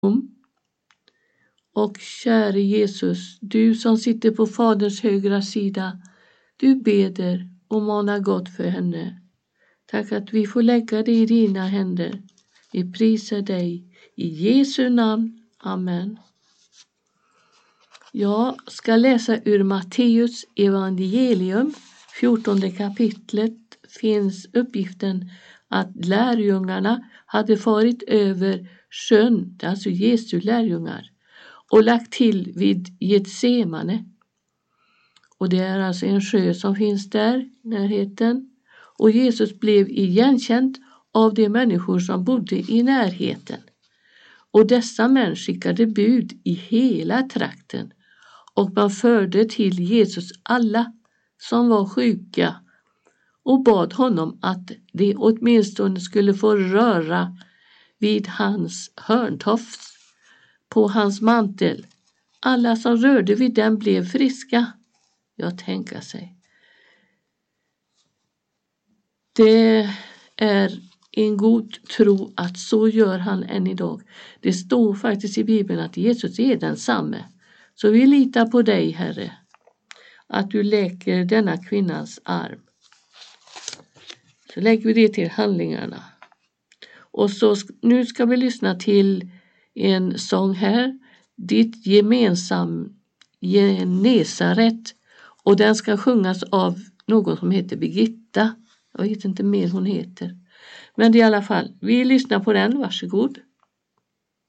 Och käre Jesus, du som sitter på Faderns högra sida, du beder och manar gott för henne. Tack att vi får lägga det i dina händer. Vi prisar dig i Jesu namn. Amen. Jag ska läsa ur Matteus evangelium. 14 kapitlet finns uppgiften att lärjungarna hade farit över sjön, alltså Jesu lärjungar, och lagt till vid Getsemane. Och det är alltså en sjö som finns där i närheten. Och Jesus blev igenkänd av de människor som bodde i närheten. Och dessa män skickade bud i hela trakten. Och man förde till Jesus alla som var sjuka och bad honom att de åtminstone skulle få röra vid hans hörntofs på hans mantel. Alla som rörde vid den blev friska. Jag tänker sig. Det är en god tro att så gör han än idag. Det står faktiskt i Bibeln att Jesus är densamme. Så vi litar på dig, Herre, att du läker denna kvinnans arm. Så lägger vi det till handlingarna. Och så nu ska vi lyssna till en sång här. Ditt gemensam Genesaret. Och den ska sjungas av någon som heter Birgitta. Jag vet inte mer hon heter. Men i alla fall, vi lyssnar på den. Varsågod.